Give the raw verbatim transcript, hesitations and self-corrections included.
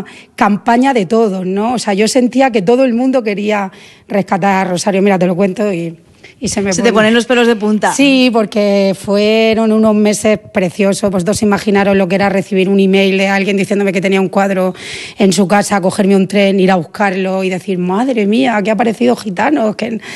una campaña de todos, ¿no? O sea, yo sentía que todo el mundo quería rescatar a Rosario. Mira, te lo cuento y... Y se me se pone... te ponen los pelos de punta. Sí, porque fueron unos meses preciosos. Vosotros imaginaros lo que era recibir un email de alguien diciéndome que tenía un cuadro en su casa, cogerme un tren, ir a buscarlo y decir, madre mía, que ha aparecido Gitanos, que